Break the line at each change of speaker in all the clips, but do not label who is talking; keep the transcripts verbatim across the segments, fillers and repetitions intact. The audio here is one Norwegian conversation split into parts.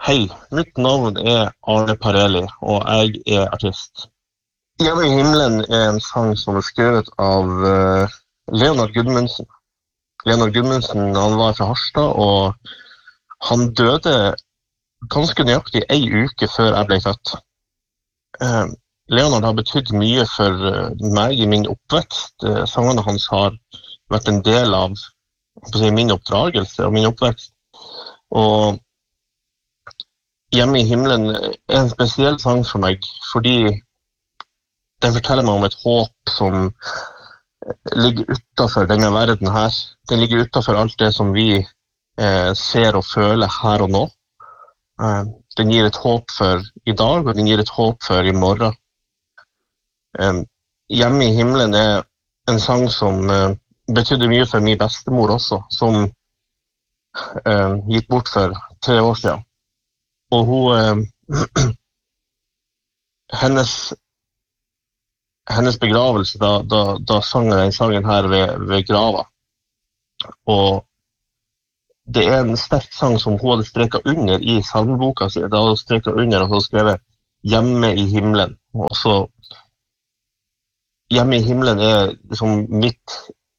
Hei, mitt navn er Arne Parelli, og jeg er artist. Hjemme i himmelen er en sang som er skrevet av uh, Leonard Gudmundsen. Leonard Gudmundsen han var fra Harstad, og han døde ganske nøyaktig en uke før jeg ble født. Uh, Leonard har betydd mye for uh, meg i min oppvekst. Uh, sangene hans har vært en del av si, min oppdragelse og min oppvekst. Og Hjemme i himmelen er en spesiell sang for meg, fordi den forteller meg om et håp som ligger utenfor denne verden her. Den ligger utenfor alt det som vi eh, ser og føler her og nå. Eh, den gir et håp for i dag, og den gir et håp for i morgen. Eh, Hjemme i himmelen er en sang som eh, betydde mye for min bestemor også, som eh, gikk bort for tre år siden. Og hun, eh, hennes, hennes begravelse, da, da, da sang jeg den sangen her ved, ved grava. Og det er en sterk sang som hun hadde streket under i salmeboka si. Da hadde hun streket under og så skrevet «Hjemme i himmelen». Og så, «Hjemme i himmelen» er liksom mitt,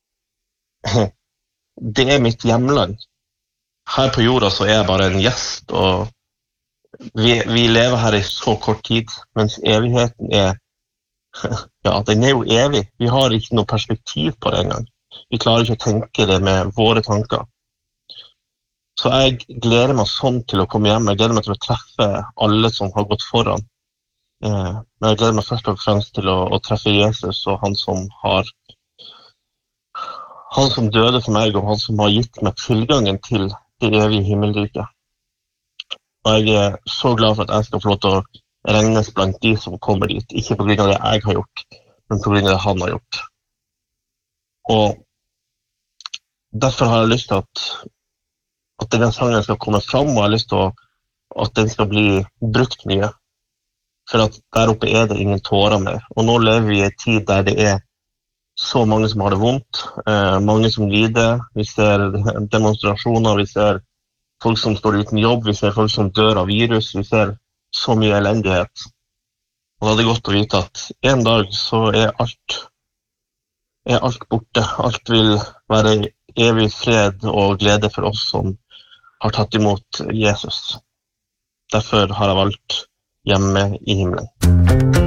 det er mitt hjemland. Her på jorda så er jeg bare en gjest, og Vi, vi lever her i så kort tid, mens evigheten er, ja, den er jo evig. Vi har ikke noe perspektiv på det engang. Vi klarer ikke å tenke det med våre tanker. Så jeg gleder meg sånn til å komme hjem. Jeg gleder meg til å treffe alle som har gått foran. Eh, men jeg gleder meg først og fremst til å, å treffe Jesus og han som har, han som døde for meg, og han som har gitt meg tilgangen til det evige himmelriket. Og jeg er så glad for at jeg skal få lov til å regnes blant de som kommer dit. Ikke på grunn av det jeg har gjort, men på grunn av det han har gjort. Og derfor har jeg lyst til at, at denne sangen skal komme fram, og jeg har lyst til å, at den skal bli brukt mye. For at der oppe er det ingen tårer mer. Og nå lever vi i en tid der det er så mange som har det vondt, eh, mange som lider. Vi ser demonstrasjoner, vi ser folk som står uten jobb, vi ser folk som dør av virus, vi ser så mye elendighet. Og da er det godt å vite at en dag så er alt, er alt borte. Alt vil være evig fred og glede for oss som har tatt imot Jesus. Derfor har jeg valgt Hjemme i himmelen.